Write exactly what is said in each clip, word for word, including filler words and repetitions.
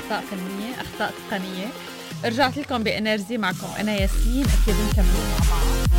أخطاء فنية، أخطاء تقنية. رجعت لكم بإنرجي معكم أنا ياسمين، أكيد نكمل مع بعض.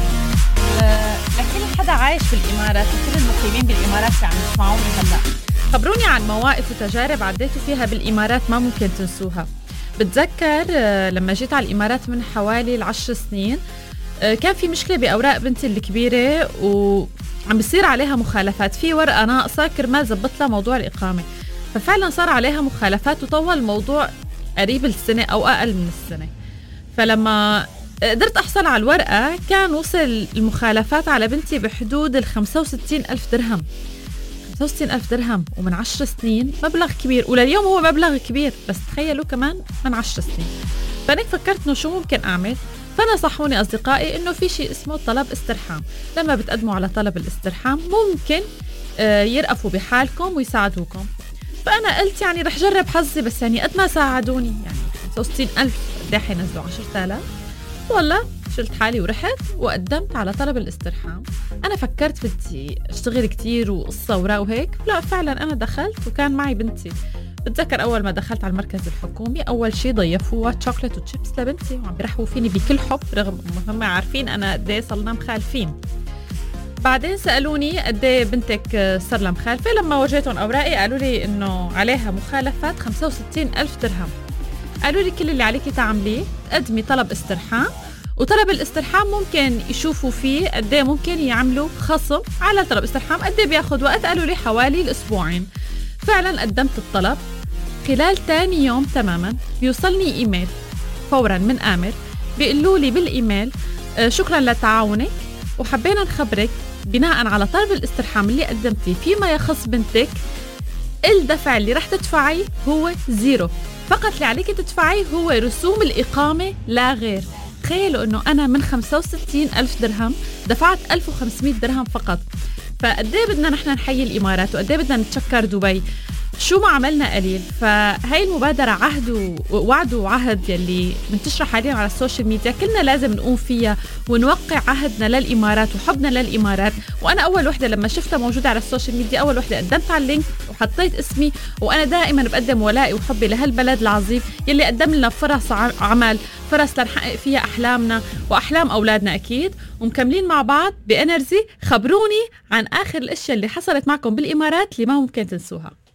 لكل حدا عايش بالإمارات وكل المقيمين بالإمارات اللي عم يسمعوني هلأ، خبروني عن مواقف وتجارب عديتوا فيها بالإمارات ما ممكن تنسوها. بتذكر لما جيت على الإمارات من حوالي العشر سنين كان في مشكلة بأوراق بنتي الكبيرة وعم بيصير عليها مخالفات، في ورقة ناقصة كرمال زبط لها موضوع الإقامة، ففعلا صار عليها مخالفات وطول الموضوع قريب السنة أو أقل من السنة. فلما قدرت أحصل على الورقة كان وصل المخالفات على بنتي بحدود الخمسة وستين ألف درهم. خمسة وستين ألف درهم ومن عشر سنين مبلغ كبير، ولليوم هو مبلغ كبير، بس تخيلوا كمان من عشر سنين. فأنا فكرت إنه شو ممكن أعمل، فنصحوني أصدقائي إنه في شيء اسمه طلب استرحام. لما بتقدموا على طلب الاسترحام ممكن يرأفوا بحالكم ويساعدوكم. فأنا قلت يعني رح جرب حظي، بس يعني قد ما ساعدوني يعني خمسة وستين ألف قد حينزلوا عشرة آلاف. والله شلت حالي ورحت وقدمت على طلب الاسترحام. أنا فكرت بدي أشتغل كتير وقصة وراء وهيك، لا فعلا أنا دخلت وكان معي بنتي. بتذكر أول ما دخلت على المركز الحكومي أول شي ضيفوا شوكولات وتشيبس لبنتي وعم بيرحبوا فيني بكل حب، رغم هم عارفين أنا قد ايه صرنا مخالفين. بعدين سألوني قد ايه بنتك صار لها مخالفة. لما وجهتهم أوراقي قالوا لي إنه عليها مخالفات خمسة وستين ألف درهم. قالوا لي كل اللي عليكي تعمليه تقدمي طلب استرحام، وطلب الاسترحام ممكن يشوفوا فيه قد ايه ممكن يعملوا خصم على طلب استرحام، قد ايه بياخد وقت. قالوا لي حوالي الأسبوعين. فعلا قدمت الطلب. خلال تاني يوم تماما بيوصلني إيميل فورا من آمر بيقولوا لي بالإيميل شكرا لتعاونك، وحبينا نخبرك بناء على طلب الاسترحام اللي قدمتيه فيما يخص بنتك الدفع اللي رح تدفعيه هو زيرو، فقط اللي عليك تدفعيه هو رسوم الإقامة لا غير. تخيلوا انه انا من خمسة وستين ألف درهم دفعت ألف وخمسمية درهم فقط. فقد ايه بدنا نحن نحيي الامارات وقد ايه بدنا نتشكر دبي، شو ما عملنا قليل. فهي المبادرة عهد ووعد وعهد يلي منتشرة حاليا على السوشيال ميديا كلنا لازم نقوم فيها ونوقع عهدنا للإمارات وحبنا للإمارات. وأنا أول وحدة لما شفتها موجودة على السوشيال ميديا أول وحدة قدمت على اللينك وحطيت اسمي، وأنا دائما بقدم ولائي وحبي لهالبلد العظيم يلي قدم لنا فرص عمل، فرص لنحقق فيها أحلامنا وأحلام أولادنا أكيد. ومكملين مع بعض بإنرجي. خبروني عن آخر الأشياء اللي حصلت معكم بالإمارات اللي ما ممكن تنسوها.